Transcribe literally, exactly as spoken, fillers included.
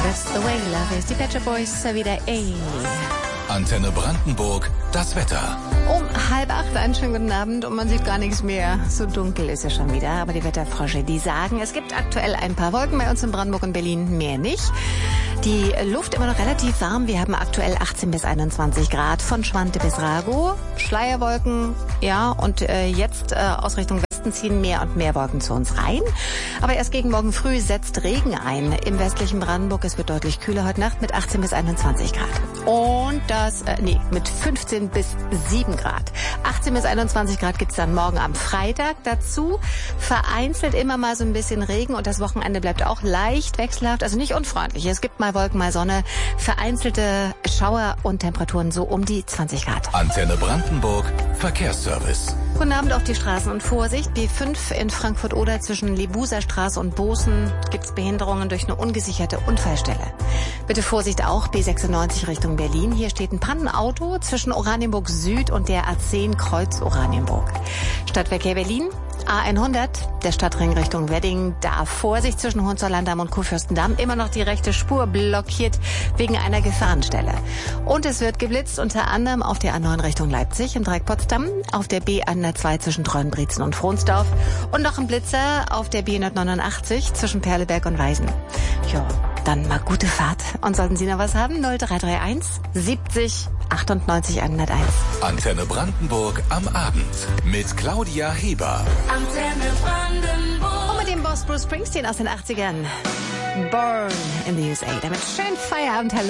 That's the way love is. Die Pet Shop Boys wieder ey. Antenne Brandenburg, das Wetter. Um halb acht, einen schönen guten Abend und man sieht gar nichts mehr. So dunkel ist es schon wieder. Aber die Wetterfrösche, die sagen, es gibt aktuell ein paar Wolken bei uns in Brandenburg und Berlin, mehr nicht. Die Luft immer noch relativ warm. Wir haben aktuell achtzehn bis einundzwanzig Grad von Schwante bis Rago. Schleierwolken, ja, und äh, jetzt äh, aus Richtung Westen ziehen mehr und mehr Wolken zu uns rein. Aber erst gegen morgen früh setzt Regen ein im westlichen Brandenburg. Es wird deutlich kühler heute Nacht mit achtzehn bis einundzwanzig Grad. Und das, äh, nee, mit fünfzehn bis sieben Grad. achtzehn bis einundzwanzig Grad gibt's dann morgen am Freitag dazu. Vereinzelt immer mal so ein bisschen Regen und das Wochenende bleibt auch leicht wechselhaft, also nicht unfreundlich. Es gibt mal Wolken, mal Sonne, vereinzelte Schauer und Temperaturen so um die zwanzig Grad. Antenne Brandenburg, Verkehrsservice. Guten Abend auf die Straßen und Vorsicht. B fünf in Frankfurt-Oder zwischen Lebuser Straße und Bozen gibt's Behinderungen durch eine ungesicherte Unfallstelle. Bitte Vorsicht auch B sechsundneunzig Richtung Berlin. Hier steht ein Pannenauto zwischen Oranienburg Süd und der A zehn Kreuz Oranienburg. Stadtverkehr Berlin. A hundert, der Stadtring Richtung Wedding, da Vorsicht zwischen Hohenzollern-Damm und Kurfürstendamm, immer noch die rechte Spur blockiert wegen einer Gefahrenstelle. Und es wird geblitzt, unter anderem auf der A neun Richtung Leipzig im Dreieck Potsdam, auf der B hundertzwei zwischen Treuenbrietzen und Fronsdorf und noch ein Blitzer auf der B hundertneunundachtzig zwischen Perleberg und Weisen. Jo, dann mal gute Fahrt. Und sollten Sie noch was haben, null drei drei eins siebzig achtundneunzig hunderteins. Antenne Brandenburg am Abend mit Claudia Heber. Antenne Brandenburg. Und mit dem Boss Bruce Springsteen aus den achtzigern. Born in the U S A. Damit schön Feierabend. Hallo.